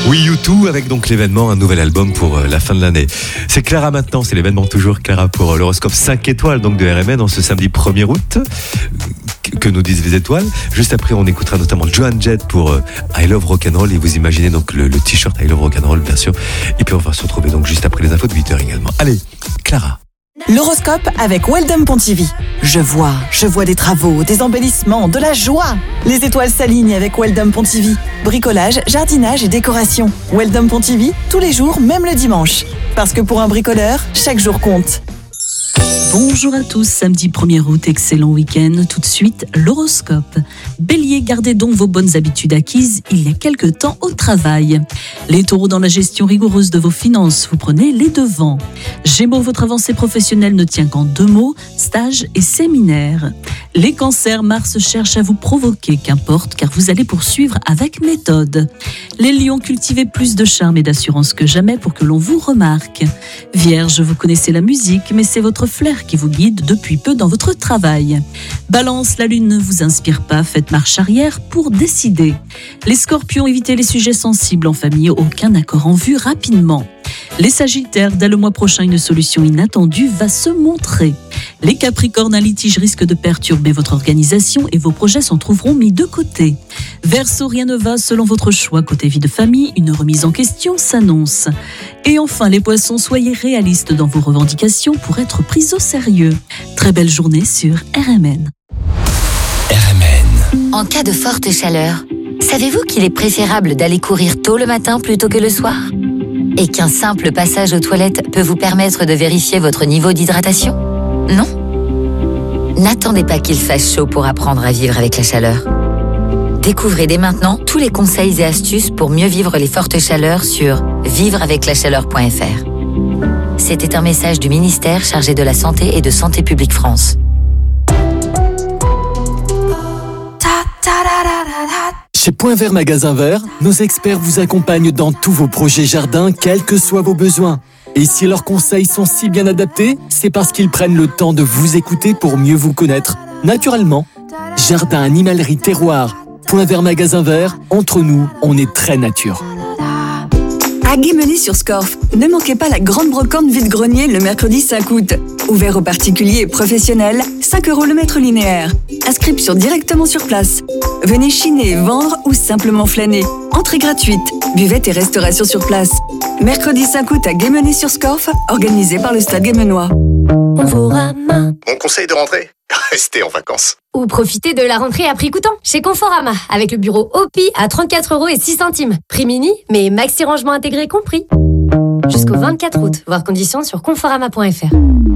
Oui, U2 avec donc l'événement, un nouvel album pour la fin de l'année. C'est Clara maintenant, c'est l'événement toujours Clara pour l'horoscope 5 étoiles donc de RMN en ce samedi 1er août. Que nous disent les étoiles. Juste après, on écoutera notamment Joan Jett pour I Love Rock'n'Roll et vous imaginez donc le t-shirt I Love Rock'n'Roll bien sûr. Et puis on va se retrouver donc juste après les infos de 8h également. Allez, Clara. L'horoscope avec Weldom Pontivy. Je vois des travaux, des embellissements, de la joie. Les étoiles s'alignent avec Weldom Pontivy. Bricolage, jardinage et décoration. Weldom Pontivy, tous les jours, même le dimanche. Parce que pour un bricoleur, chaque jour compte. Bonjour à tous, samedi 1er août, excellent week-end. Tout de suite, l'horoscope. Bélier, gardez donc vos bonnes habitudes acquises il y a quelque temps au travail. Les taureaux, dans la gestion rigoureuse de vos finances, vous prenez les devants. Gémeaux, votre avancée professionnelle ne tient qu'en 2 mots, stage et séminaire. Les cancers, Mars cherche à vous provoquer, qu'importe, car vous allez poursuivre avec méthode. Les lions, cultivez plus de charme et d'assurance que jamais pour que l'on vous remarque. Vierge, vous connaissez la musique, mais c'est votre flair qui vous guide depuis peu dans votre travail. Balance, la lune ne vous inspire pas, faites marche arrière pour décider. Les scorpions, évitez les sujets sensibles en famille, aucun accord en vue rapidement. Les sagittaires, dès le mois prochain, une solution inattendue va se montrer. Les capricornes, un litige risque de perturber votre organisation et vos projets s'en trouveront mis de côté. Verseau, rien ne va selon votre choix. Côté vie de famille, une remise en question s'annonce. Et enfin, les poissons, soyez réalistes dans vos revendications pour être pris au sérieux. Très belle journée sur RMN. RMN. En cas de forte chaleur, savez-vous qu'il est préférable d'aller courir tôt le matin plutôt que le soir ? Et qu'un simple passage aux toilettes peut vous permettre de vérifier votre niveau d'hydratation ? Non ? N'attendez pas qu'il fasse chaud pour apprendre à vivre avec la chaleur. Découvrez dès maintenant tous les conseils et astuces pour mieux vivre les fortes chaleurs sur vivreaveclachaleur.fr. C'était un message du ministère chargé de la Santé et de Santé publique France. Chez Point Vert Magasin Vert, nos experts vous accompagnent dans tous vos projets jardins, quels que soient vos besoins. Et si leurs conseils sont si bien adaptés, c'est parce qu'ils prennent le temps de vous écouter pour mieux vous connaître. Naturellement, jardin, animalerie, terroir, Point Vert Magasin Vert, entre nous, on est très nature. À Guémené-sur-Scorff, ne manquez pas la grande brocante vide-grenier le mercredi 5 août. Ouvert aux particuliers et professionnels, 5 € le mètre linéaire. Inscription directement sur place. Venez chiner, vendre ou simplement flâner. Entrée gratuite, buvette et restauration sur place. Mercredi 5 août à Guémené-sur-Scorff, organisé par le Stade Guémenois. Mon conseil de rentrée ? Restez en vacances. Ou profitez de la rentrée à prix coûtant chez Conforama avec le bureau OPI à 34,06 €. Prix mini, mais maxi rangement intégré compris. Jusqu'au 24 août, voir conditions sur conforama.fr.